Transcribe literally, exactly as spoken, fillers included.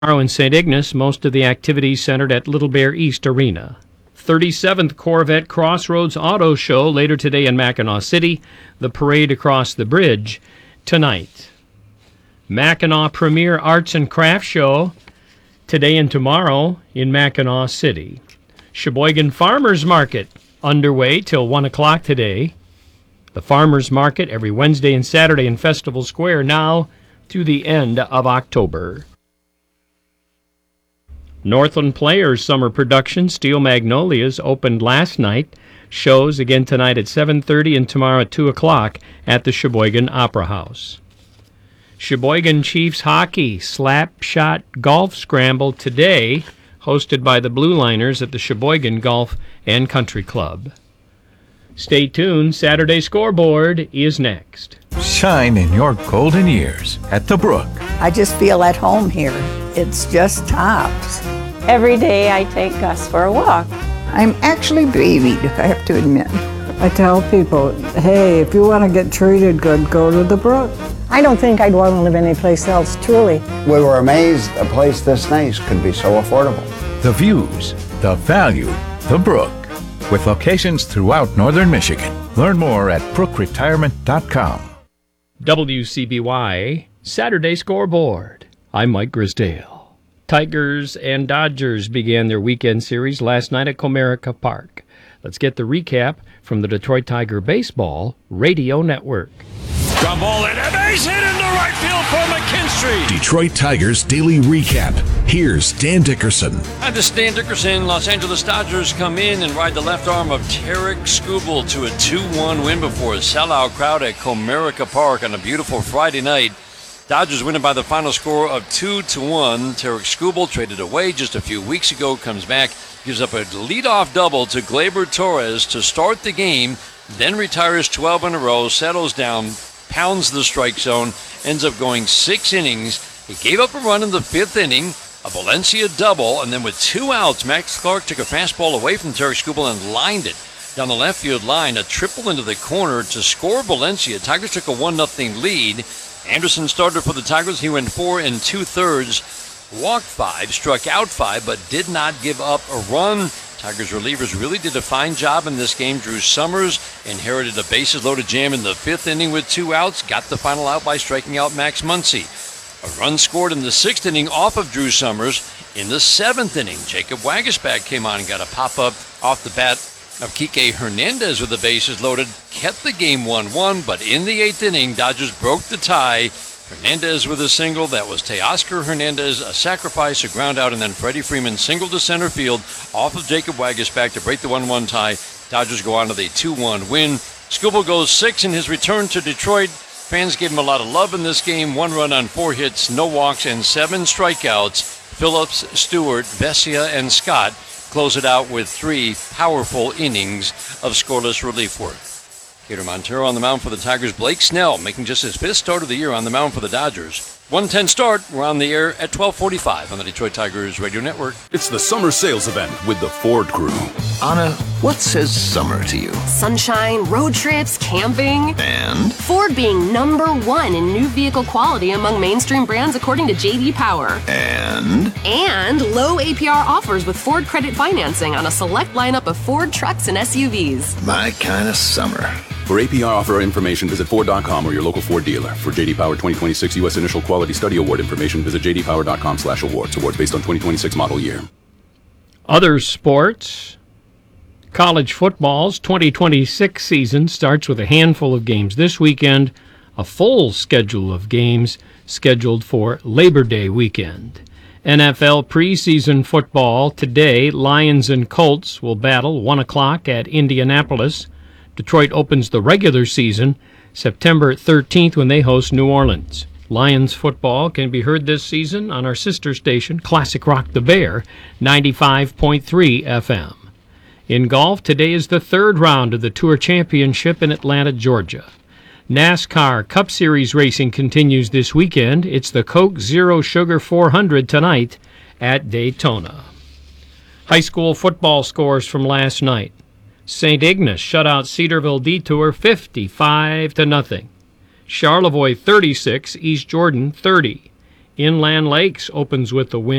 Tomorrow in Saint Ignace, most of the activities centered at Little Bear East Arena. thirty-seventh Corvette Crossroads Auto Show later today in Mackinac City. The parade across the bridge tonight. Mackinac Premier Arts and Crafts Show today and tomorrow in Mackinac City. Sheboygan Farmers Market underway till one o'clock today. The Farmers Market every Wednesday and Saturday in Festival Square now through the end of October. Northland Players Summer Production, Steel Magnolias, opened last night. Shows again tonight at seven thirty and tomorrow at two o'clock at the Sheboygan Opera House. Sheboygan Chiefs Hockey Slap Shot Golf Scramble today, hosted by the Blue Liners at the Sheboygan Golf and Country Club. Stay tuned. Saturday Scoreboard is next. Shine in your golden years at the Brook. I just feel at home here. It's just tops. Every day I take Gus for a walk. I'm actually babied, I have to admit. I tell people, hey, if you want to get treated good, go to the Brook. I don't think I'd want to live anyplace else, truly. We were amazed a place this nice could be so affordable. The views, the value, the Brook. With locations throughout northern Michigan. Learn more at brook retirement dot com. W C B Y Saturday Scoreboard. I'm Mike Grisdale. Tigers and Dodgers began their weekend series last night at Comerica Park. Let's get the recap from the Detroit Tiger Baseball Radio Network. Ground ball and a base hit into right field for McKinstry. Detroit Tigers Daily Recap. Here's Dan Dickerson. Hi, this is Dan Dickerson. Los Angeles Dodgers come in and ride the left arm of Tarek Skubal to a two one win before a sellout crowd at Comerica Park on a beautiful Friday night. Dodgers winning by the final score of two to one. Tarek Skubal, traded away just a few weeks ago, comes back, gives up a leadoff double to Gleyber Torres to start the game, then retires twelve in a row, settles down, pounds the strike zone, ends up going six innings. He gave up a run in the fifth inning, a Valencia double, and then with two outs, Max Clark took a fastball away from Tarek Skubal and lined it down the left field line, a triple into the corner to score Valencia. Tigers took a one nothing lead. Anderson started for the Tigers. He went four and two-thirds, walked five, struck out five, but did not give up a run. Tigers relievers really did a fine job in this game. Drew Summers inherited a bases-loaded jam in the fifth inning with two outs, got the final out by striking out Max Muncy. A run scored in the sixth inning off of Drew Summers. In the seventh inning, Jacob Waguespack came on and got a pop-up off the bat of Kike Hernandez with the bases loaded, kept the game one one, but in the eighth inning, Dodgers broke the tie. Hernandez with a single. That was Teoscar Hernandez, a sacrifice, a ground out, and then Freddie Freeman singled to center field off of Jacob Waguespack to break the one one tie. Dodgers go on to the two one win. Skubal goes six in his return to Detroit. Fans gave him a lot of love in this game. One run on four hits, no walks, and seven strikeouts. Phillips, Stewart, Vesia, and Scott close it out with three powerful innings of scoreless relief work. Cater Montero on the mound for the Tigers. Blake Snell making just his fifth start of the year on the mound for the Dodgers. one ten start. We're on the air at twelve forty-five on the Detroit Tigers Radio Network. It's the summer sales event with the Ford Crew. Anna, what says summer to you? Sunshine, road trips, camping. And? Ford being number one in new vehicle quality among mainstream brands according to J D Power. And? And low A P R offers with Ford credit financing on a select lineup of Ford trucks and S U Vs. My kind of summer. For A P R offer information, visit Ford dot com or your local Ford dealer. For J D Power twenty twenty-six U S Initial Quality Study Award information, visit j d power dot com slash awards. Awards based on twenty twenty-six model year. Other sports. College football's twenty twenty-six season starts with a handful of games this weekend, a full schedule of games scheduled for Labor Day weekend. N F L preseason football today, Lions and Colts will battle one o'clock at Indianapolis. Detroit opens the regular season September thirteenth when they host New Orleans. Lions football can be heard this season on our sister station, Classic Rock the Bear, ninety-five point three F M. In golf, today is the third round of the Tour Championship in Atlanta, Georgia. NASCAR Cup Series racing continues this weekend. It's the Coke Zero Sugar four hundred tonight at Daytona. High school football scores from last night. Saint Ignace shut out Cedarville Detour fifty-five to nothing. Charlevoix thirty-six, East Jordan thirty. Inland Lakes opens with the win.